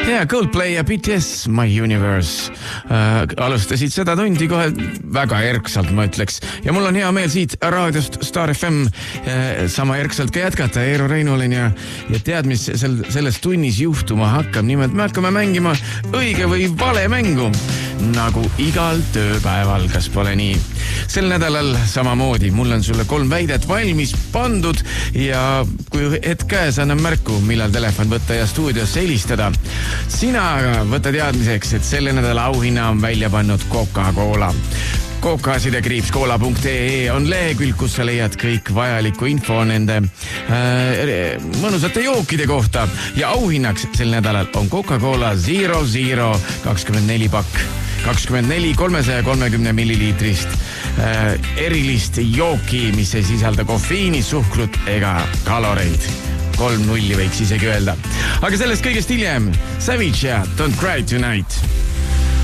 Ja Coldplay ja BTS My Universe alustasid seda tundi kohe väga erksalt, ma ütleks. Ja mul on hea meel siit raadiost Star FM sama erksalt ka jätkata. Eero Reino olen ja tead, mis selles tunnis juhtuma hakkab. Nimelt me hakkame mängima õige või vale mängu, nagu igal tööpäeval, kas pole nii. Sel nädalal samamoodi. Mul on sulle 3 väidet valmis pandud ja kui hetk käes annan märku, millal telefon võtta ja stuudiosse helistada. Sina võta teadmiseks, et selle nädala auhinna on välja pannud Coca-Cola. Coca-Cola.ee on lehekülg, kus sa leiad kõik vajaliku info nende mõnusate jookide kohta. Ja auhinnaks sel nädalal on Coca-Cola Zero 24 pakk. 24 330 milliliitrist erilist jooki, mis ei sisalda kofeiini, suhkrut ega kaloreid. 3-0 võiks isegi öelda. Aga sellest kõigest hiljem. Savage ja Don't Cry Tonight.